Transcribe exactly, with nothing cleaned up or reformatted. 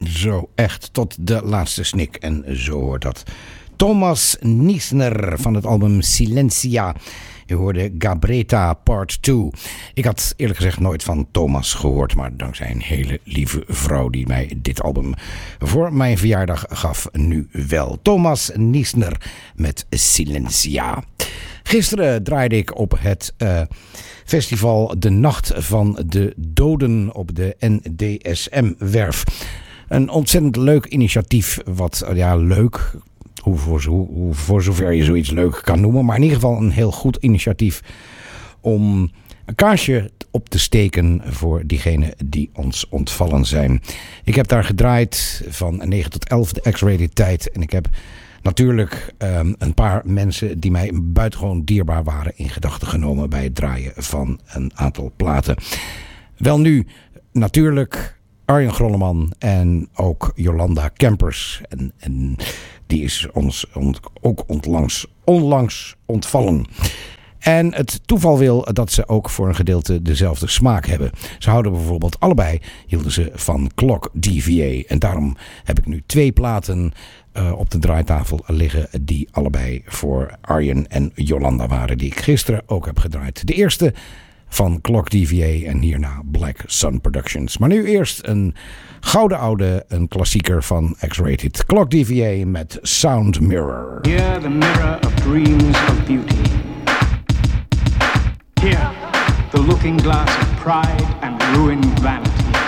Zo, echt tot de laatste snik. En zo hoort dat. Thomas Niesner van het album Silentia. Je hoorde Gabreta Part twee. Ik had eerlijk gezegd nooit van Thomas gehoord, maar dankzij een hele lieve vrouw die mij dit album voor mijn verjaardag gaf, nu wel. Thomas Niesner met Silentia. Gisteren draaide ik op het uh, festival De Nacht van de Doden op de N D S M-werf. Een ontzettend leuk initiatief, wat, ja, leuk... Hoe voor, hoe, hoe voor zover je zoiets leuk kan noemen. Maar in ieder geval een heel goed initiatief om een kaarsje op te steken voor diegenen die ons ontvallen zijn. Ik heb daar gedraaid van negen tot elf de X-rated tijd. En ik heb natuurlijk um, een paar mensen die mij buitengewoon dierbaar waren in gedachten genomen bij het draaien van een aantal platen. Wel nu, natuurlijk Arjen Grolleman en ook Jolanda Kempers. En, en die is ons ont, ook onlangs, onlangs ontvallen. En het toeval wil dat ze ook voor een gedeelte dezelfde smaak hebben. Ze houden bijvoorbeeld allebei, hielden ze van Clock D V A. En daarom heb ik nu twee platen uh, op de draaitafel liggen die allebei voor Arjen en Jolanda waren. Die ik gisteren ook heb gedraaid. De eerste van Clock D V A en hierna Black Sun Productions. Maar nu eerst een gouden oude, een klassieker van X-Rated. Clock D V A met Sound Mirror. Here the mirror of dreams of beauty. Here the looking glass of pride and ruined vanity.